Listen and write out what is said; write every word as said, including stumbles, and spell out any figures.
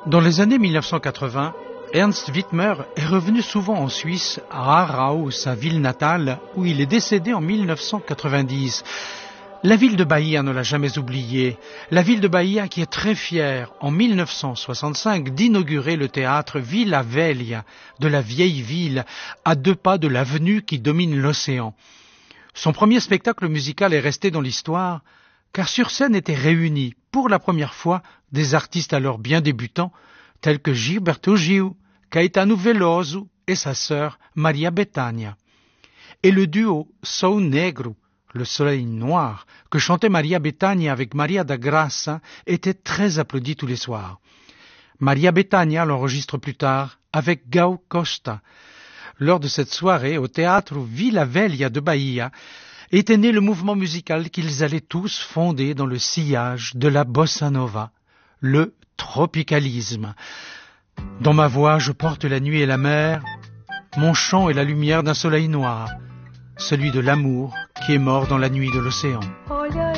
Dans les années mille neuf cent quatre-vingts, Ernst Wittmer est revenu souvent en Suisse, à Aarau, sa ville natale, où il est décédé en mille neuf cent quatre-vingt-dix. La ville de Bahia ne l'a jamais oublié. La ville de Bahia qui est très fière, en mille neuf cent soixante-cinq, d'inaugurer le théâtre Villa Velha, de la vieille ville, à deux pas de l'avenue qui domine l'océan. Son premier spectacle musical est resté dans l'histoire, car sur scène étaient réunis, pour la première fois, des artistes alors bien débutants, tels que Gilberto Gil, Caetano Veloso et sa sœur Maria Bethânia. Et le duo Sol Negro, le soleil noir, que chantait Maria Bethânia avec Maria da Graça, était très applaudi tous les soirs. Maria Bethânia l'enregistre plus tard avec Gal Costa. Lors de cette soirée, au théâtre Villa Velha de Bahia, était né le mouvement musical qu'ils allaient tous fonder dans le sillage de la bossa nova, le tropicalisme. Dans ma voix, je porte la nuit et la mer, mon chant est la lumière d'un soleil noir, celui de l'amour qui est mort dans la nuit de l'océan.